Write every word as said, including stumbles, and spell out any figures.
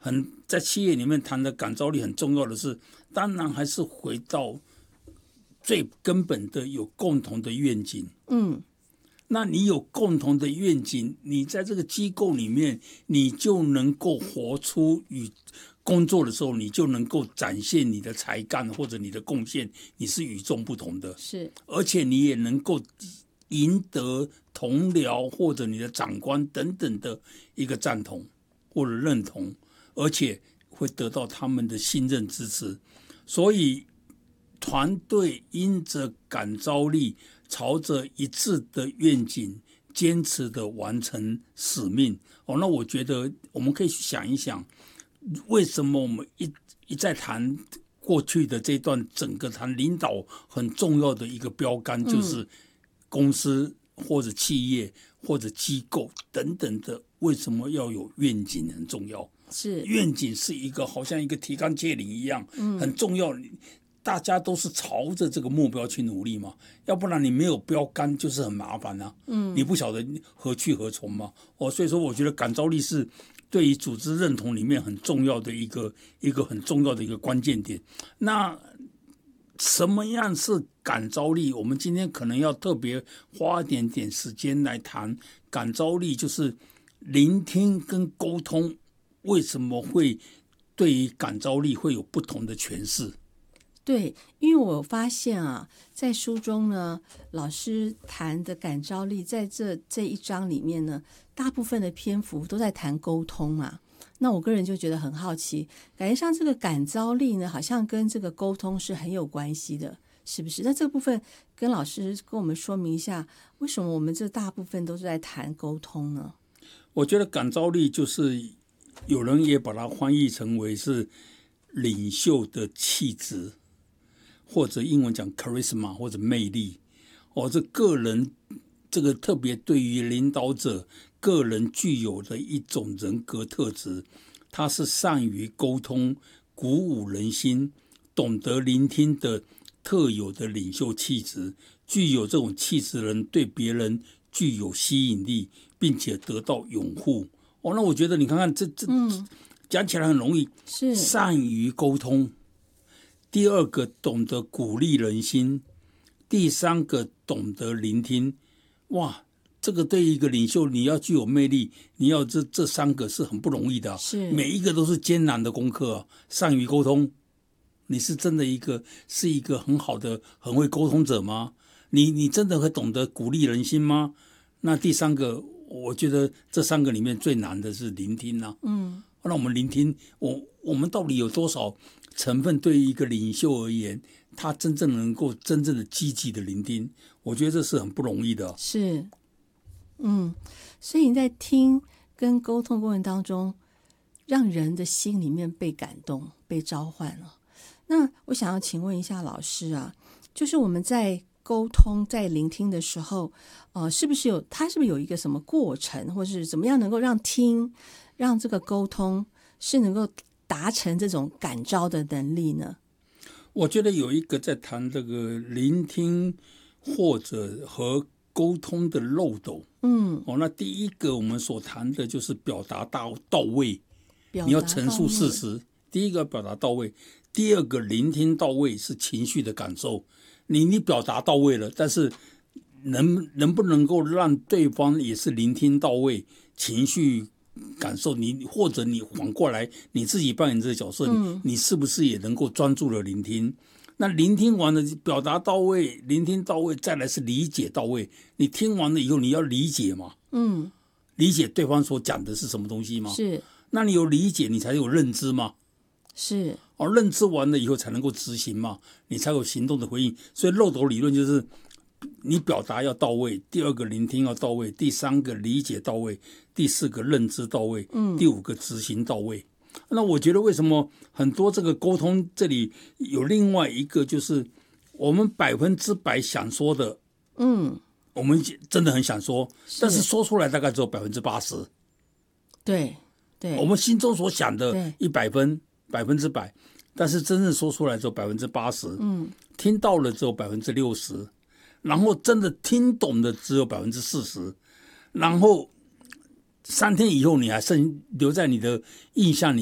很在企业里面谈的感召力很重要的是，当然还是回到最根本的有共同的愿景。 嗯， 那你有共同的愿景，你在这个机构里面，你就能够活出与工作的时候，你就能够展现你的才干或者你的贡献，你是与众不同的。 是， 而且你也能够赢得同僚或者你的长官等等的一个赞同或者认同，而且会得到他们的信任支持。所以团队因着感召力，朝着一致的愿景，坚持的完成使命。哦，那我觉得我们可以去想一想，为什么我们一一再谈过去的这段整个谈领导很重要的一个标杆，就是公司或者企业或者机构等等的，为什么要有愿景很重要？ 是愿景是一个好像一个提纲挈领一样，很重要。大家都是朝着这个目标去努力嘛，要不然你没有标杆就是很麻烦啊。嗯，你不晓得何去何从嘛。哦，所以说我觉得感召力是对于组织认同里面很重要的一个一个很重要的一个关键点。那什么样是感召力？我们今天可能要特别花一点点时间来谈感召力，就是聆听跟沟通为什么会对于感召力会有不同的诠释。 对，因为我发现啊，在书中呢，老师谈的感召力，在这这一章里面呢，大部分的篇幅都在谈沟通啊。那我个人就觉得很好奇，感觉上这个感召力呢，好像跟这个沟通是很有关系的，是不是？那这个部分跟老师跟我们说明一下，为什么我们这大部分都是在谈沟通呢？ 我觉得感召力就是有人也把它翻译成为是领袖的气质。或者英文讲 charisma 或者魅力，哦，这个人这个特别对于领导者个人具有的一种人格特质，他是善于沟通、鼓舞人心、懂得聆听的特有的领袖气质。具有这种气质的人对别人具有吸引力，并且得到拥护。哦，那我觉得你看看这这、嗯、讲起来很容易， 是善于沟通。第二个懂得鼓励人心，第三个懂得聆听。哇，这个对于一个领袖，你要具有魅力，你要这这三个是很不容易的、啊， 是每一个都是艰难的功课、啊。善于沟通，你是真的一个是一个很好的很会沟通者吗？你你真的会懂得鼓励人心吗？那第三个，我觉得这三个里面最难的是聆听啊。嗯，那我们聆听，我我们到底有多少成分对于一个领袖而言，他真正能够真正的积极的聆听，我觉得这是很不容易的。 是，嗯，所以你在听跟沟通过程当中，让人的心里面被感动、被召唤了。那我想要请问一下老师啊，就是我们在沟通、在聆听的时候，呃，是不是有它是不是有一个什么过程，或是怎么样能够让听、让这个沟通是能够达成这种感召的能力呢？ 我觉得有一个在谈这个聆听或者和沟通的漏斗。嗯，哦，那第一个我们所谈的就是表达到到位，你要陈述事实。第一个表达到位，第二个聆听到位是情绪的感受。你你表达到位了，但是能能不能够让对方也是聆听到位，情绪感受你，或者你反过来你自己扮演这个角色、嗯、你, 你是不是也能够专注的聆听？那聆听完了，表达到位，聆听到位，再来是理解到位。你听完了以后，你要理解嘛？嗯，理解对方所讲的是什么东西吗？ 是。 那你有理解，你才有认知嘛？ 是。 哦，认知完了以后才能够执行嘛，你才有行动的回应。所以漏斗理论就是你表达要到位，第二个聆听要到位，第三个理解到位，第四个认知到位，嗯，第五个执行到位。那我觉得为什么很多这个沟通这里有另外一个，就是我们百分之百想说的，嗯，我们真的很想说，但是说出来大概只有百分之八十。 对对， 我们心中所想的一百分百分之百，但是真正说出来只有百分之八十。嗯，听到了只有百分之六十，然后真的听懂的只有百分之四十，然后三天以后你还剩留在你的印象里